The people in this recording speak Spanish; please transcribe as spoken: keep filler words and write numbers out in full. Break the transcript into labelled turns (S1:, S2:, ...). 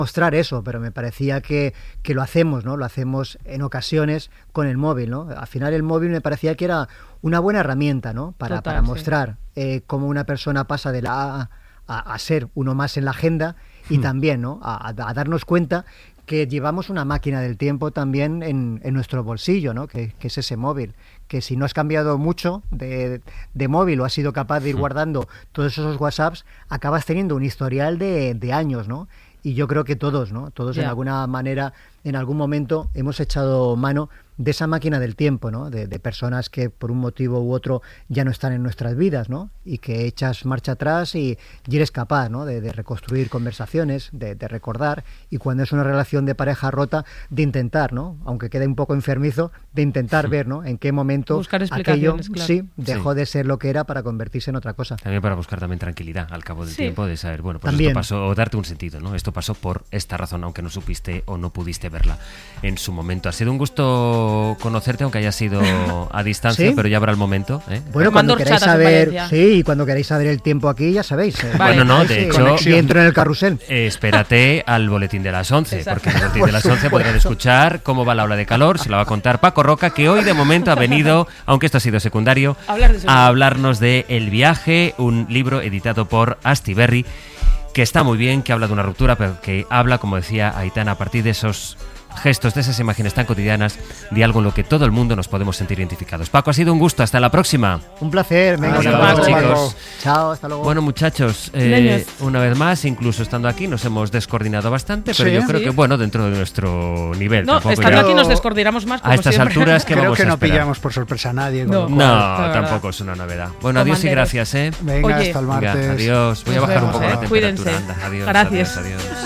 S1: mostrar eso, pero me parecía que, que lo hacemos, ¿no? Lo hacemos en ocasiones con el móvil, ¿no? Al final el móvil me parecía que era una buena herramienta, ¿no? Para,
S2: Total,
S1: para mostrar sí. eh, cómo una persona pasa de la A a, a ser uno más en la agenda y hmm. también, ¿no? A, a darnos cuenta que llevamos una máquina del tiempo también en, en nuestro bolsillo, ¿no? Que, que es ese móvil, que si no has cambiado mucho de, de móvil o has sido capaz de ir guardando todos esos WhatsApps, acabas teniendo un historial de, de años, ¿no? Y yo creo que todos, ¿no? Todos yeah. en alguna manera, en algún momento hemos echado mano de esa máquina del tiempo, ¿no? De, de personas que por un motivo u otro ya no están en nuestras vidas, ¿no? Y que echas marcha atrás y, y eres capaz, ¿no? De, de reconstruir conversaciones, de, de recordar, y cuando es una relación de pareja rota, de intentar, ¿no? Aunque quede un poco enfermizo, de intentar ver, ¿no? En qué momento aquello
S2: claro.
S1: sí dejó
S3: sí.
S1: de ser lo que era para convertirse en otra cosa.
S3: También para buscar también tranquilidad al cabo del
S2: sí.
S3: tiempo, de saber, bueno, pues
S1: también.
S3: esto pasó, o darte un sentido, ¿no? Esto pasó por esta razón, aunque no supiste o no pudiste verla en su momento. Ha sido un gusto conocerte, aunque haya sido a distancia, ¿sí? Pero ya habrá el momento, ¿eh?
S1: Bueno, cuando queráis saber, sí, cuando queráis saber el tiempo aquí, ya sabéis. ¿eh?
S3: Vale. Bueno, no, de hecho,
S1: si entro en el carrusel.
S3: Eh, espérate al boletín de las once, Exacto. porque en el boletín de las once podrán escuchar cómo va la ola de calor, se la va a contar Paco Roca, que hoy de momento ha venido, aunque esto ha sido secundario,
S2: Hablar de
S3: a hablarnos de El viaje, un libro editado por Astiberri, que está muy bien, que habla de una ruptura, pero que habla, como decía Aitana, a partir de esos gestos, de esas imágenes tan cotidianas, de algo en lo que todo el mundo nos podemos sentir identificados. Paco, ha sido un gusto, hasta la próxima.
S1: Un placer, venga,
S3: hasta
S1: luego,
S3: luego, chicos.
S1: Chao, hasta luego.
S3: Bueno, muchachos, eh, una vez más, incluso estando aquí, nos hemos descoordinado bastante, pero sí, yo creo sí. que, bueno, dentro de nuestro nivel.
S2: No, estando ya, aquí nos descoordinamos más, como
S3: a estas
S2: siempre.
S3: alturas, que
S4: creo
S3: vamos
S4: que no
S3: a esperar?
S4: pillamos por sorpresa a nadie.
S3: No,
S4: cual,
S3: no tampoco es una novedad. Bueno, adiós y gracias, ¿eh?
S4: Venga,
S3: Oye,
S4: hasta el martes.
S3: Venga, adiós. Voy a bajar
S2: vemos,
S3: un poco
S2: ¿eh?
S3: la temperatura.
S2: Cuídense.
S3: Anda, adiós,
S2: gracias.
S3: adiós, adiós.